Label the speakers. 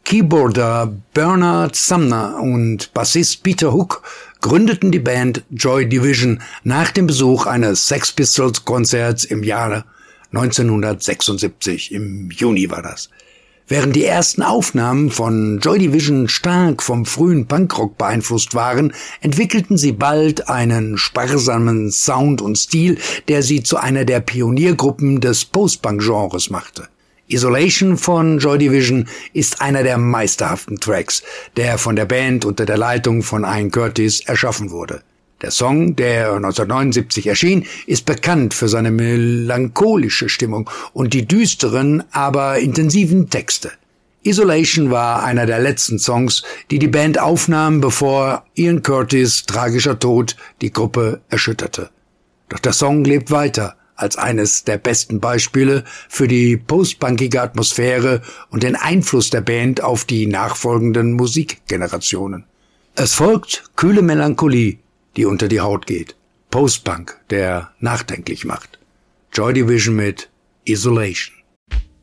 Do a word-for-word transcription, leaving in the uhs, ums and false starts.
Speaker 1: Keyboarder Bernard Sumner und Bassist Peter Hook gründeten die Band Joy Division nach dem Besuch eines Sex Pistols Konzerts im Jahre neunzehnhundertsechsundsiebzig. Im Juni war das. Während die ersten Aufnahmen von Joy Division stark vom frühen Punkrock beeinflusst waren, entwickelten sie bald einen sparsamen Sound und Stil, der sie zu einer der Pioniergruppen des Post-Punk-Genres machte. Isolation von Joy Division ist einer der meisterhaften Tracks, der von der Band unter der Leitung von Ian Curtis erschaffen wurde. Der Song, der neunzehnhundertneunundsiebzig erschien, ist bekannt für seine melancholische Stimmung und die düsteren, aber intensiven Texte. Isolation war einer der letzten Songs, die die Band aufnahm, bevor Ian Curtis' tragischer Tod die Gruppe erschütterte. Doch der Song lebt weiter als eines der besten Beispiele für die postpunkige Atmosphäre und den Einfluss der Band auf die nachfolgenden Musikgenerationen. Es folgt kühle Melancholie, die unter die Haut geht. Postpunk, der nachdenklich macht. Joy Division mit Isolation.